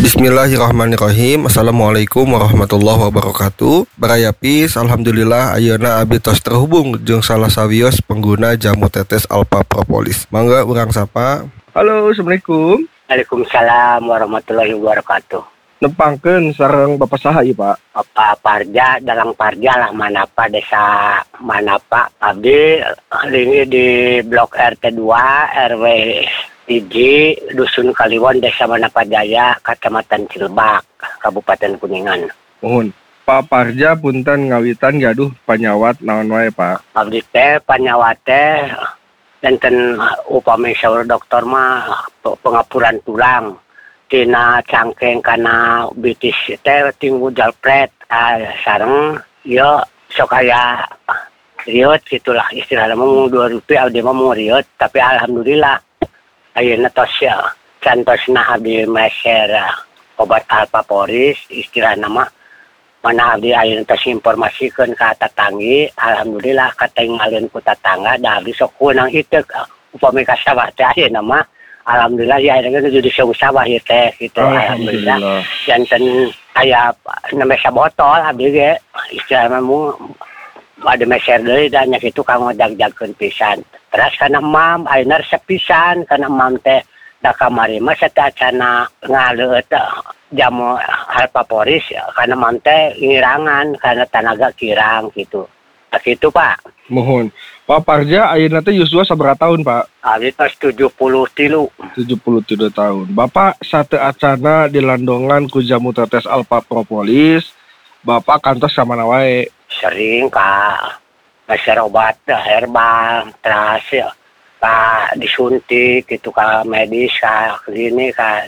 Bismillahirrahmanirrahim. Assalamualaikum warahmatullahi wabarakatuh. Barayapis, alhamdulillah ayeuna abdi tos terhubung jeung salah sawios pengguna jamu tetes Alpha Propolis. Mangga urang sapa. Halo, assalamualaikum. Waalaikumsalam warahmatullahi wabarakatuh. Nepangkeun sareng Bapak saha ieu, Pak? Bapak Parja, Dalang Parja lah Manapa, desa Manapa. Abdi lingi di Blok RT 2 RW 3 Dusun Kaliwon, Desa Manapa Jaya, Kecamatan Cilebak, Kabupaten Kuningan. Mohon. Pak Parja punten ngawitan gaduh panyawat naon wae, Pak? Abdi teh panyawat teh enten upami saur dokter mah pengapuran tulang. Tina cangkeng kana bitis teh tinggu jalpret sareng ieu sok aya riot gitulah istilahna mah 2 rupiah abdi mah mau riot, tapi alhamdulillah ayeuna tos cantosna abdi meser obat Alpha Poris istilahna mah mana abdi ayeuna tos informasikeun ka tatanggi, alhamdulillah katinggalieun ku tatangga da abdi sok kunang iteuk upami ka sawah teh ayeuna mah alhamdulillah ya ayeuna jadi sawah ieu teh gitu. Alhamdulillah janten aya nembe sabotol abdi ge istilahna mah ada meser deui da nya kitu kanggo jag-jagkeun pisan. Terus kana mam ayeuna resep pisan kana mam teh da kamari mah satacana ngaleueut jamu Alpha Poris kana mam teh ngirangan kana tanaga kirang gitu. Nah kitu Pak. Mohon. Pak Parja ayeuna teh yuswa sabaraha tahun, Pak? Abdi tos 73. 73 tahun. Bapak sate acana dilandongan ku jamu tetes Alpha Propolis. Bapak kantos ka mana wae? Sering Kak. Meser obat herbal, terus ka disuntik gitu ka medis ka klinik ka